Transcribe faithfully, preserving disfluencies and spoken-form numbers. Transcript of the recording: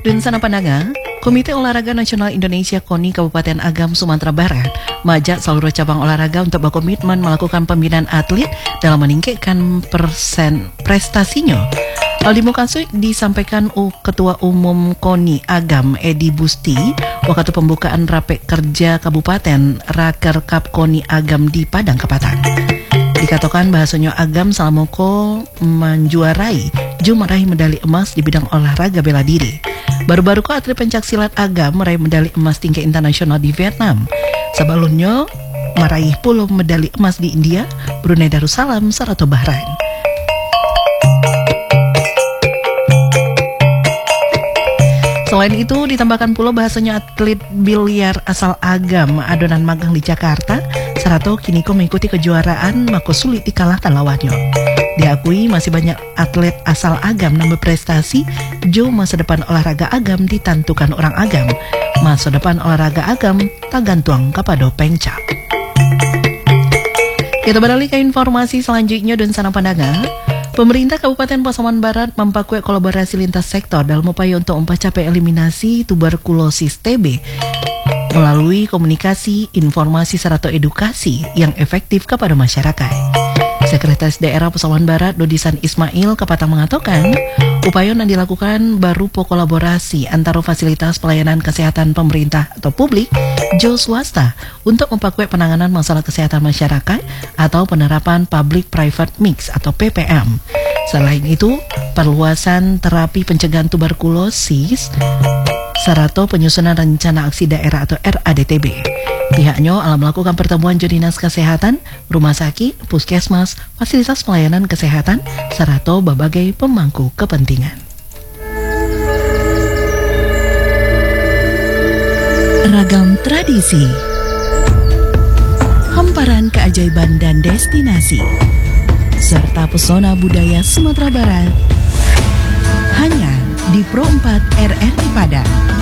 Dan sana pandangan, Komite Olahraga Nasional Indonesia KONI Kabupaten Agam Sumatera Barat mengajak seluruh cabang olahraga untuk berkomitmen melakukan pembinaan atlet dalam meningkatkan persen prestasinya. Hal dimukasui disampaikan U Ketua Umum KONI Agam Edi Busti waktu pembukaan Rapek Kerja Kabupaten Raker Kap KONI Agam di Padang Kapatan. Dikatakan bahasanya Agam Salamoko menjuarai Ju meraih medali emas di bidang olahraga bela diri. Baru-baru kok atlet pencaksilat Agam meraih medali emas tingkat internasional di Vietnam. Sebelumnya meraih puluh medali emas di India, Brunei Darussalam, serta Bahrain. Selain itu ditambahkan pula bahasanya atlet biliar asal Agam adonan magang di Jakarta Serato kini kok mengikuti kejuaraan maka sulit dikalahkan lawannya. Diakui masih banyak atlet asal Agam yang berprestasi. Jo masa depan olahraga Agam ditentukan orang Agam. Masa depan olahraga Agam tak gantung kepada pencap. Kita beralih ke informasi selanjutnya dan sana pandangan. Pemerintah Kabupaten Pasaman Barat memperkuat kolaborasi lintas sektor dalam upaya untuk mencapai eliminasi tuberkulosis T B melalui komunikasi, informasi, serta edukasi yang efektif kepada masyarakat. Sekretaris Daerah Pasaman Barat Dodisan Ismail Kapatang mengatakan, upaya yang dilakukan berupa kolaborasi antara fasilitas pelayanan kesehatan pemerintah atau publik, jo swasta untuk memperkuat penanganan masalah kesehatan masyarakat atau penerapan public-private mix atau P P M. Selain itu, perluasan terapi pencegahan tuberkulosis serta penyusunan rencana aksi daerah atau R A D T B. Pihaknya akan melakukan pertemuan Dinas Kesehatan, rumah sakit, puskesmas, fasilitas pelayanan kesehatan, serta berbagai pemangku kepentingan. Ragam tradisi, hamparan keajaiban dan destinasi, serta pesona budaya Sumatera Barat, hanya di Pro empat R R I Padang.